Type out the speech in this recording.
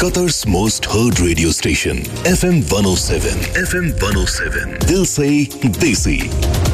Qatar's most heard radio station, FM 107. FM 107. Dil se Desi.